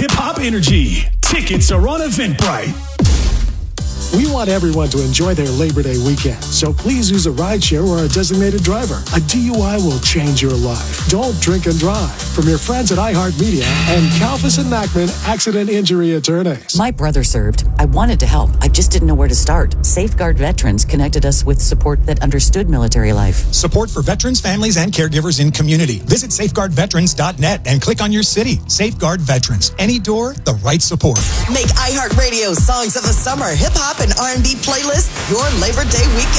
hip hop energy. Tickets are on Eventbrite. We want everyone to enjoy their Labor Day weekend, so please use a rideshare or a designated driver. A DUI will change your life. Don't drink and drive. From your friends at iHeartMedia and Kalfas and Nachman Accident Injury Attorneys. My brother served. I wanted to help. I just didn't know where to start. Safeguard Veterans connected us with support that understood military life. Support for veterans, families, and caregivers in community. Visit safeguardveterans.net and click on your city. Safeguard Veterans. Any door, the right support. Make iHeartRadio Songs of the Summer hip-hop and R&B playlist your Labor Day weekend.